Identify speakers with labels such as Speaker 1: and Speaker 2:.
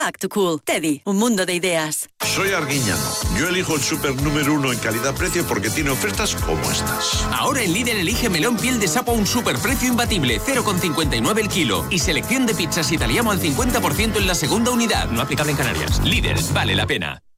Speaker 1: Act to Cool. Teddy, un mundo de ideas.
Speaker 2: Soy Arguiñano. Yo elijo el súper número 1 en calidad-precio porque tiene ofertas como estas.
Speaker 3: Ahora en Líder elige melón piel de sapo a un superprecio imbatible, 0,59 el kilo. Y selección de pizzas italiano al 50% en la segunda unidad. No aplicable en Canarias. Líder, vale la pena.